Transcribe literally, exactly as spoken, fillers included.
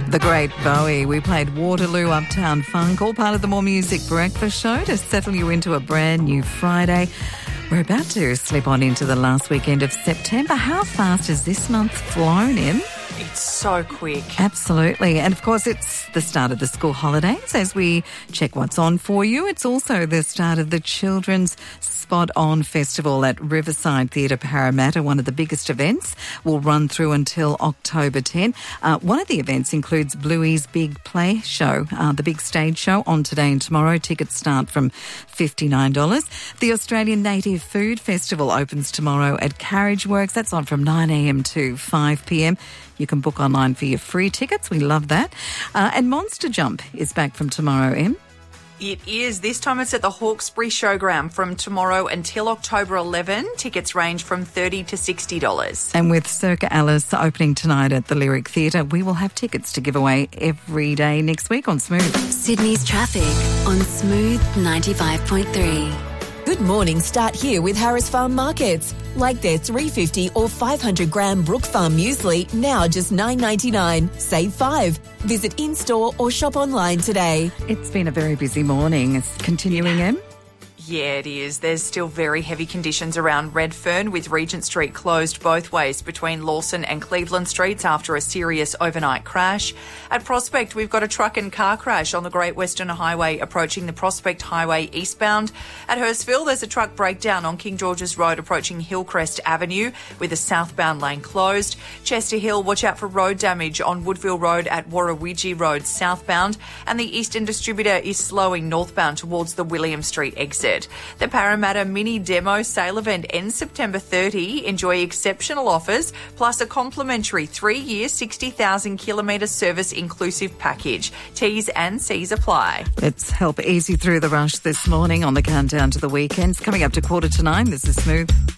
The great Bowie. We played Waterloo, Uptown Funk, all part of the More Music Breakfast Show to settle you into a brand new Friday. We're about to slip on into the last weekend of September. How fast has this month flown in? It's so quick. Absolutely. And of course, it's the start of the school holidays as we check what's on for you. It's also the start of the Children's Spot On Festival at Riverside Theatre Parramatta. One of the biggest events will run through until October tenth. Uh, one of the events includes Bluey's Big Play Show, uh, the big stage show on today and tomorrow. Tickets start from fifty-nine dollars. The Australian Native Food Festival opens tomorrow at Carriage Works. That's on from nine a.m. to five p.m. You can book online for your free tickets. We love that. Uh, and Monster Jump is back from tomorrow, Em. It is. This time it's at the Hawkesbury Showground from tomorrow until October eleventh. Tickets range from thirty dollars to sixty dollars. And with Circa Alice opening tonight at the Lyric Theatre, we will have tickets to give away every day next week on Smooth. Sydney's traffic on Smooth ninety-five point three. Good morning. Start here with Harris Farm Markets. Like their three hundred fifty or five hundred gram Brook Farm muesli, now just nine ninety-nine. Save five. Visit in-store or shop online today. It's been a very busy morning. It's continuing, Em. Yeah, it is. There's still very heavy conditions around Redfern, with Regent Street closed both ways between Lawson and Cleveland Streets after a serious overnight crash. At Prospect, we've got a truck and car crash on the Great Western Highway approaching the Prospect Highway eastbound. At Hurstville, there's a truck breakdown on King George's Road approaching Hillcrest Avenue with a southbound lane closed. Chester Hill, watch out for road damage on Woodville Road at Warrawidgee Road southbound. And the Eastern Distributor is slowing northbound towards the William Street exit. The Parramatta Mini Demo Sale event ends September thirtieth. Enjoy exceptional offers, plus a complimentary three-year, sixty thousand kilometre service inclusive package. T's and C's apply. Let's help ease you through the rush this morning on the countdown to the weekends. Coming up to quarter to nine, this is Smooth.